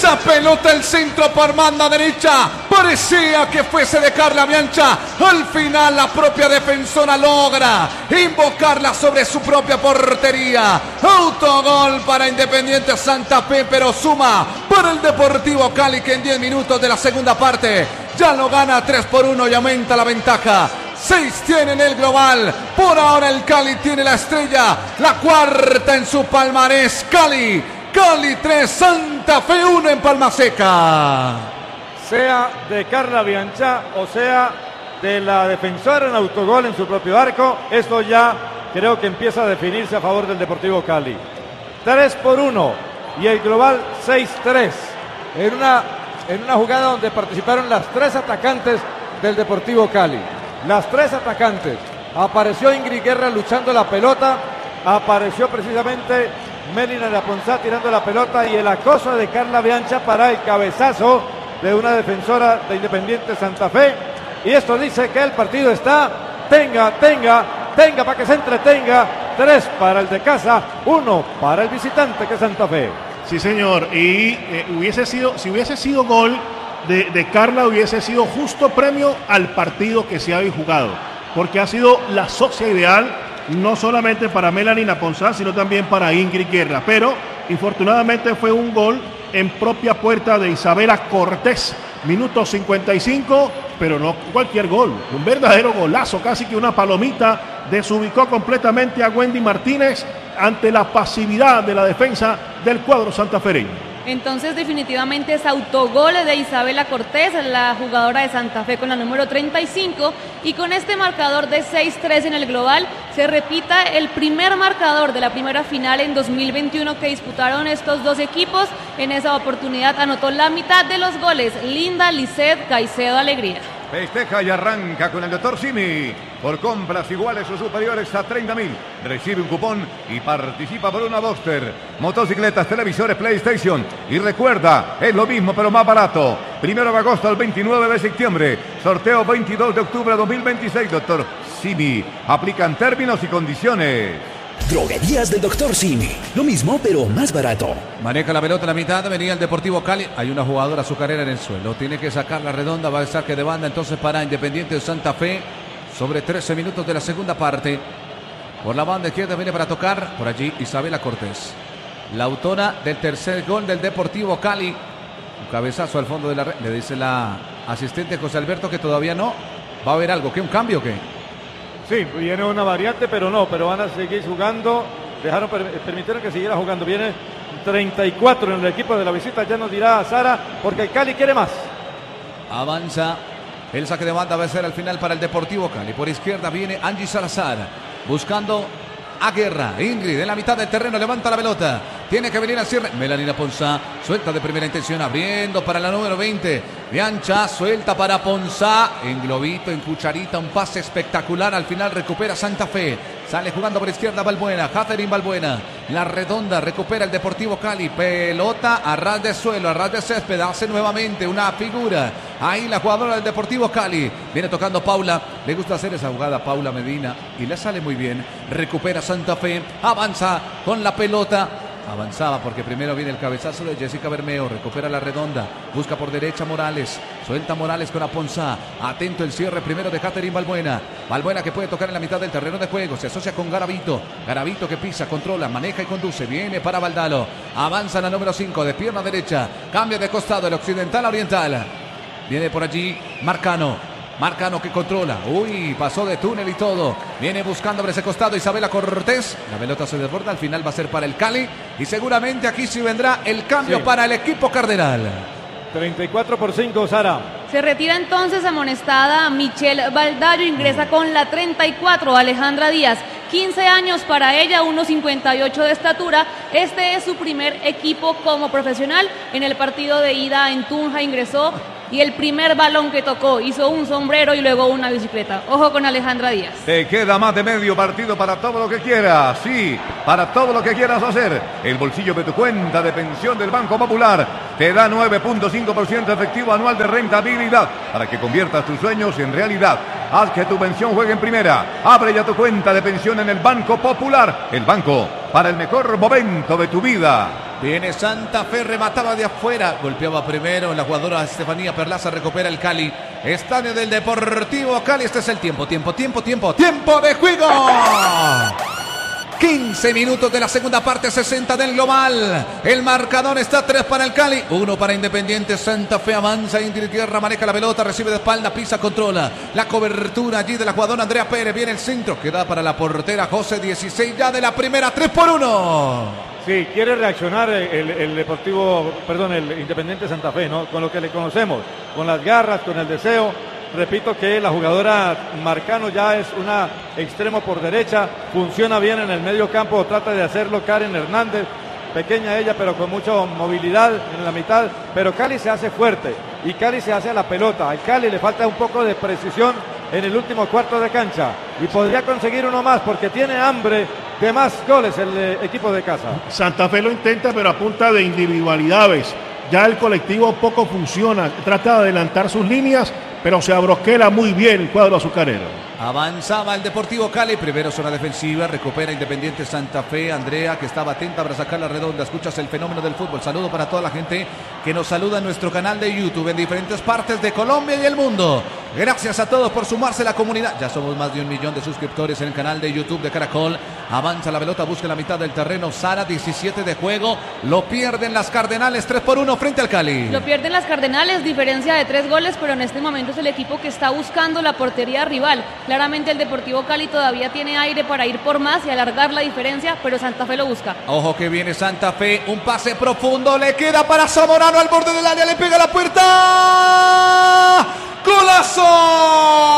La pelota, el centro por banda derecha. Parecía que fuese de Carla Bianchi. Al final la propia defensora logra invocarla sobre su propia portería. Autogol para Independiente Santa Fe, pero suma para el Deportivo Cali, que en 10 minutos de la segunda parte ya lo gana 3-1 y aumenta la ventaja. 6 tiene en el global. Por ahora el Cali tiene la estrella, la cuarta en su palmarés. Cali 3, Santa Fe 1 en Palma Seca. Sea de Carla Bianchi o sea de la defensora en autogol en su propio arco, esto ya creo que empieza a definirse a favor del Deportivo Cali. 3-1 y el global 6-3 en una jugada donde participaron las 3 atacantes del Deportivo Cali. Las 3 atacantes. Apareció Ingrid Guerra luchando la pelota, apareció precisamente Melina de Aponzá tirando la pelota y el acoso de Carla Bianchi para el cabezazo de una defensora de Independiente Santa Fe. Y esto dice que el partido está tenga para que se entretenga. 3 para el de casa, 1 para el visitante que es Santa Fe. Sí, señor. Y si hubiese sido gol de Carla, hubiese sido justo premio al partido que se ha jugado, porque ha sido la socia ideal, no solamente para Melanie Aponzá, sino también para Ingrid Guerra. Pero, infortunadamente, fue un gol en propia puerta de Isabela Cortés. Minuto 55, pero no cualquier gol. Un verdadero golazo, casi que una palomita. Desubicó completamente a Wendy Martínez ante la pasividad de la defensa del cuadro santafereño. Entonces definitivamente es autogol de Isabela Cortés, la jugadora de Santa Fe con la número 35, y con este marcador de 6-3 en el global se repita el primer marcador de la primera final en 2021 que disputaron estos dos equipos. En esa oportunidad anotó la mitad de los goles Linda Lisset Caicedo Alegría. Festeja y arranca con el Dr. Simi. Por compras iguales o superiores a 30.000, recibe un cupón y participa por una Boxster, motocicletas, televisores, PlayStation. Y recuerda, es lo mismo pero más barato. 1 de agosto al 29 de septiembre. Sorteo 22 de octubre de 2026. Dr. Simi. Aplican términos y condiciones. Droguerías del Dr. Simi. Lo mismo, pero más barato. Maneja la pelota en la mitad, venía el Deportivo Cali. Hay una jugadora azucarera en el suelo. Tiene que sacar la redonda, va a saque de banda entonces para Independiente de Santa Fe. Sobre 13 minutos de la segunda parte. Por la banda izquierda viene para tocar. Por allí Isabela Cortés, la autora del tercer gol del Deportivo Cali. Un cabezazo al fondo de la red. Le dice la asistente José Alberto que todavía no. ¿Va a haber algo? ¿Qué? ¿Un cambio o qué? Sí, viene una variante, pero van a seguir jugando. Permitieron que siguiera jugando. Viene 34 en el equipo de la visita. Ya nos dirá Sara, porque el Cali quiere más. Avanza. El saque de banda va a ser al final para el Deportivo Cali. Por izquierda viene Angie Salazar buscando a Guerra. Ingrid en la mitad del terreno levanta la pelota. Tiene que venir al cierre. Melanie Aponzá suelta de primera intención, abriendo para la número 20. Bianchi suelta para Aponzá. En globito, en cucharita, un pase espectacular. Al final recupera Santa Fe. Sale jugando por izquierda Balbuena. Catherine Balbuena. La redonda recupera el Deportivo Cali. Pelota a ras de suelo, a ras de césped. Hace nuevamente una figura. Ahí la jugadora del Deportivo Cali. Viene tocando Paula. Le gusta hacer esa jugada Paula Medina y le sale muy bien. Recupera Santa Fe. Avanza con la pelota. Avanzaba porque primero viene el cabezazo de Jessica Bermeo. Recupera la redonda. Busca por derecha Morales. Suelta Morales con Aponzá. Atento el cierre primero de Catherine Balbuena. Balbuena que puede tocar en la mitad del terreno de juego. Se asocia con Garavito. Garavito que pisa, controla, maneja y conduce. Viene para Valdalo. Avanza la número 5 de pierna derecha. Cambia de costado el occidental a oriental. Viene por allí Marcano. Marcano que controla. Uy, pasó de túnel y todo. Viene buscando por ese costado Isabela Cortés. La pelota se desborda. Al final va a ser para el Cali. Y seguramente aquí sí vendrá el cambio para el equipo cardenal. 34-5, Sara. Se retira entonces amonestada Michelle Baldayo. Ingresa con la 34, Alejandra Díaz. 15 años para ella, 1.58 de estatura. Este es su primer equipo como profesional. En el partido de ida en Tunja ingresó y el primer balón que tocó hizo un sombrero y luego una bicicleta. Ojo con Alejandra Díaz. Te queda más de medio partido para todo lo que quieras. Sí, para todo lo que quieras hacer. El bolsillo de tu cuenta de pensión del Banco Popular te da 9.5% efectivo anual de rentabilidad para que conviertas tus sueños en realidad. Haz que tu pensión juegue en primera. Abre ya tu cuenta de pensión en el Banco Popular. El banco para el mejor momento de tu vida. Viene Santa Fe, remataba de afuera, golpeaba primero la jugadora Estefanía Perlaza, recupera el Cali. Estadio del Deportivo Cali, este es el tiempo de juego. 15 minutos de la segunda parte, 60 del global. El marcador está 3 para el Cali, 1 para Independiente. Santa Fe avanza, Ingrid Guerra maneja la pelota, recibe de espalda, pisa, controla. La cobertura allí de la jugadora Andrea Pérez, viene el centro, queda para la portera José, 16 ya de la primera, 3-1. Sí, quiere reaccionar el Independiente Santa Fe, ¿no? Con lo que le conocemos, con las garras, con el deseo. Repito que la jugadora Marcano ya es una extremo por derecha, funciona bien en el medio campo, trata de hacerlo Karen Hernández, pequeña ella pero con mucha movilidad en la mitad, pero Cali se hace fuerte y Cali se hace a la pelota. Al Cali le falta un poco de precisión en el último cuarto de cancha y podría conseguir uno más porque tiene hambre de más goles el equipo de casa. Santa Fe lo intenta pero a punta de individualidades. Ya el colectivo poco funciona, trata de adelantar sus líneas, pero se abroquela muy bien el cuadro azucarero. Avanzaba el Deportivo Cali, primero zona defensiva, recupera Independiente Santa Fe. Andrea, que estaba atenta para sacar la redonda, escuchas el fenómeno del fútbol. Saludo para toda la gente que nos saluda en nuestro canal de YouTube en diferentes partes de Colombia y el mundo. Gracias a todos por sumarse a la comunidad. Ya somos más de 1 millón de suscriptores en el canal de YouTube de Caracol. Avanza la pelota, busca la mitad del terreno. Sara, 17 de juego. Lo pierden las Cardenales, 3-1 frente al Cali. Lo pierden las Cardenales, diferencia de 3 goles, pero en este momento es el equipo que está buscando la portería rival. Claramente el Deportivo Cali todavía tiene aire para ir por más y alargar la diferencia, pero Santa Fe lo busca. Ojo que viene Santa Fe, un pase profundo, le queda para Zamorano al borde del área, le pega a la puerta. ¡Golazo!